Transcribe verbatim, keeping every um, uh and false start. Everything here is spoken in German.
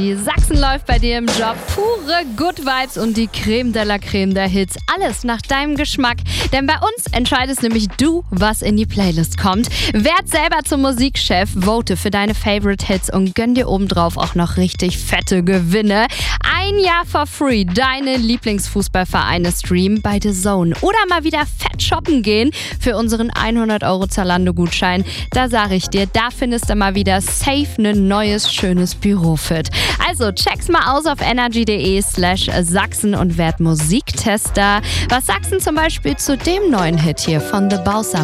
Die Sachsen läuft bei dir im Job. Pure Good Vibes und die Creme de la Creme der Hits. Alles nach deinem Geschmack. Denn bei uns entscheidest nämlich du, was in die Playlist kommt. Werd selber zum Musikchef, vote für deine Favorite Hits und gönn dir obendrauf auch noch richtig fette Gewinne. Ein Jahr for free deine Lieblingsfußballvereine streamen bei The Zone. Oder mal wieder fett shoppen gehen für unseren hundert Euro Zalando-Gutschein. Da sage ich dir, da findest du mal wieder safe ein neues, schönes Bürofit. Also check's mal aus auf energy.de slash Sachsen und werd Musiktester. Was Sachsen zum Beispiel zu dem neuen Hit hier von The Bausa